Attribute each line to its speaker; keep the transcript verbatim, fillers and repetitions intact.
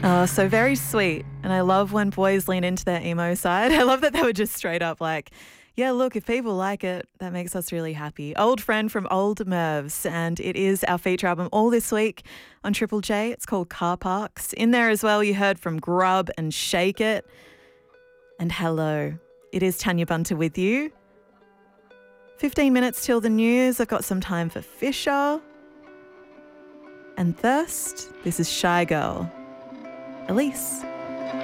Speaker 1: Oh, so very sweet. And I love when boys lean into their emo side. I love that they were just straight up like, yeah, look, if people like it, that makes us really happy. Old Friend from Old Mervs, and it is our feature album all this week on Triple J. It's called Car Parks. In there as well, you heard from Grub and Shake It. And hello, it is Tanya Bunter with you. fifteen minutes till the news. I've got some time for Fisher and Thirst. This is Shy Girl. Elise.